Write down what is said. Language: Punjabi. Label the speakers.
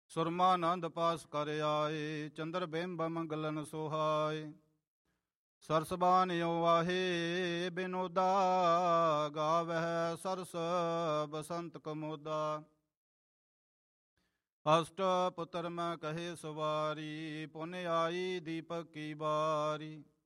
Speaker 1: ਸੁਰਮਾਨੰਦ ਪਾਸ ਕਰ ਆਏ, ਚੰਦਰ ਬਿੰਬ ਮੰਗਲਨ ਸੁਹਾਏ। ਸਰਸਬਾਨਿਓ ਆਹੇ ਬਿਨੋਦਾ, ਗਾਵਹਿ ਸਰਸ ਬਸੰਤ ਕਮੋਦਾ। ਅਸ਼ਟ ਪੁੱਤਰ ਮੈਂ ਕਹੇ ਸਵਾਰੀ, ਪੁਨ ਆਈ ਦੀਪਕ ਕੀ ਬਾਰੀ।